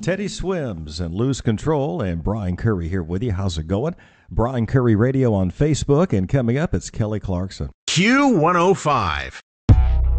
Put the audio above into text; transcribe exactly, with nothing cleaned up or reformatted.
Teddy Swims and Lose Control, and Brian Curry here with you. How's it going? Brian Curry Radio on Facebook, and coming up, it's Kelly Clarkson. Q one oh five.